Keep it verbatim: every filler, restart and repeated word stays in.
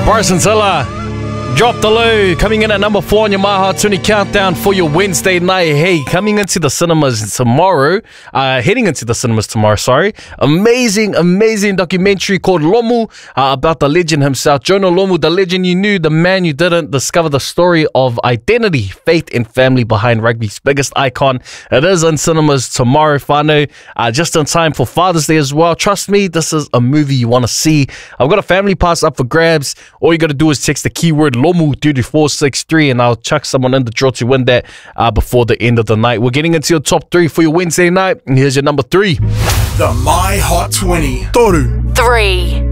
Bryson Tiller, Drop the Low, coming in at number four on your My Hot twenty countdown for your Wednesday night. Hey, coming into the cinemas tomorrow, uh, heading into the cinemas tomorrow, sorry. Amazing, amazing documentary called Lomu, uh, about the legend himself. Jonah Lomu, the legend you knew, the man you didn't. Discover the story of identity, faith, and family behind rugby's biggest icon. It is in cinemas tomorrow, whānau, uh, just in time for Father's Day as well. Trust me, this is a movie you want to see. I've got a family pass up for grabs. All you got to do is text the keyword Lomu two four six three and I'll chuck someone in the draw to win that uh, before the end of the night. We're getting into your top three for your Wednesday night, and here's your number three. The My Hot twenty. Toru. Three.